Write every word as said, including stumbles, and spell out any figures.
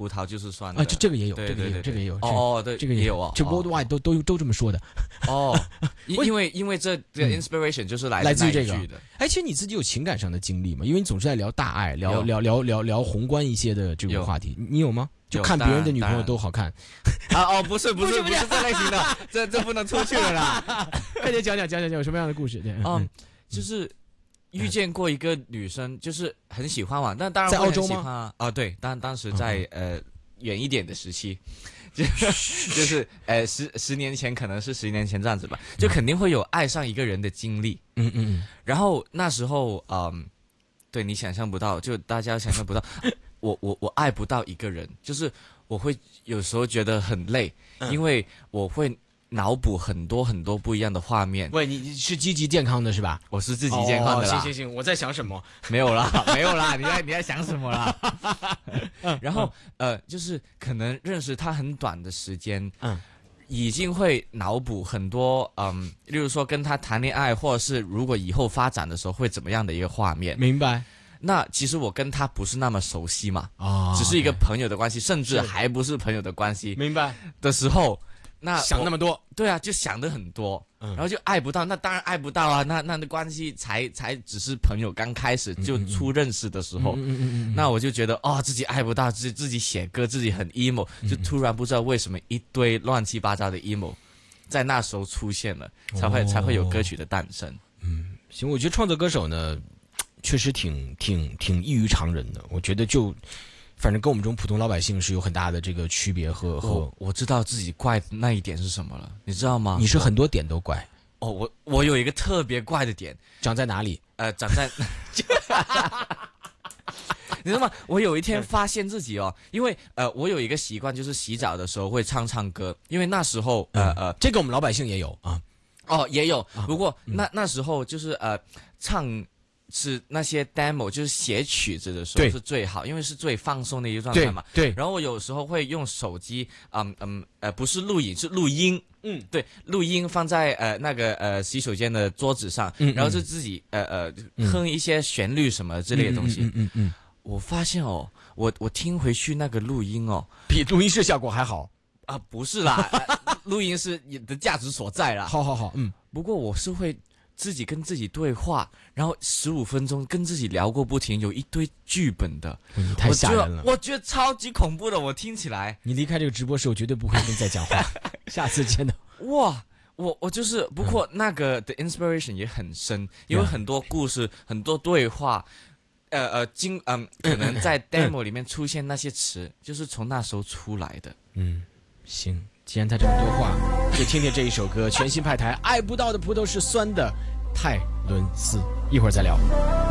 葡萄就是酸的啊，这这个也有， 对这个也有， 对对这个也有， 哦哦对， 这个也有啊， 这 worldwide 都都都这么说的。 哦，因因为因为这这 inspiration 就是来来自于这个那一句的。 哎，其实你自己有情感上的经历吗？因为你总是在聊大爱，聊有聊聊聊聊宏观一些的这种有话题，你有吗？就有看别人的女朋友当然当然都好看， 啊哦，不是不不是不是是不是这类型的，这这不能出去了啦。 快点讲讲讲讲讲有什么样的故事？对， 嗯，就是遇见过一个女生，就是很喜欢嘛，但当然会很在澳洲吗喜欢啊。啊，对，当当时在呃远一点的时期，就就是呃十十年前，可能是十年前这样子吧，就肯定会有爱上一个人的经历。 嗯嗯嗯， 然后那时候，嗯，对你想象不到，就大家想象不到，我我我爱不到一个人，就是我会有时候觉得很累， 嗯因为我会脑补很多很多不一样的画面。 喂，你你是积极健康的是吧？ 我是自己健康的啦。 哦行行行，我在想什么？ 没有啦，没有啦，你在你在想什么啦？然后呃，就是可能认识他很短的时间， 嗯， 已经会脑补很多，嗯，例如说跟他谈恋爱，或者是如果以后发展的时候会怎么样的一个画面。 明白那其实我跟他不是那么熟悉嘛， 啊， 只是一个朋友的关系，甚至是还不是朋友的关系明白， 的时候，那我想那么多， 对啊，就想的很多， 嗯然后就爱不到，那当然爱不到啊，那那的关系才才只是朋友刚开始就初认识的时候， 嗯嗯嗯嗯， 那我就觉得哦自己爱不到，自己自己写歌自己很 emo，就突然不知道为什么一堆乱七八糟的 emo，在那时候出现了，才会、 哦才会有歌曲的诞生。 行，我觉得创作歌手呢，确实挺挺挺异于常人的。我觉得就，反正跟我们这种普通老百姓是有很大的这个区别和和我。我知道自己怪的那一点是什么了，你知道吗？ 你是很多点都怪， 哦，我我有一个特别怪的点， 长在哪里？ 呃，长在，你知道吗？我有一天发现自己哦，因为呃，我有一个习惯，就是洗澡的时候会唱唱歌，因为那时候呃呃， 这个我们老百姓也有啊。 哦也有，不过那那时候就是呃唱。是那些 demo， 就是写曲子的时候对是最好，因为是最放松的一个状态嘛。 对对然后我有时候会用手机，嗯嗯呃，不是录影，是录音。 嗯， 对，录音放在呃那个呃洗手间的桌子上， 嗯嗯然后就自己呃呃哼一些旋律什么之类的东西。 嗯嗯嗯嗯， 我发现哦，我我听回去那个录音哦， 比录音室效果还好。 啊、不是啦，呃录音是你的价值所在啦。 好好好，嗯， 不过我是会自己跟自己对话，然后十五分钟跟自己聊过不停，有一堆剧本的， 你太吓人了。 我觉得我觉得超级恐怖的，我听起来。 你离开这个直播室，我绝对不会跟你再讲话。下次见到。 哇，我我就是，不过那个的 inspiration 也很深，因为很多故事、很多对话，呃呃，经嗯、可能在 demo 里面出现那些词，就是从那时候出来的。 嗯，行，既然他这么多话，就听听这一首歌，全新派台，爱不到的葡萄是酸的，泰伦斯，一会儿再聊。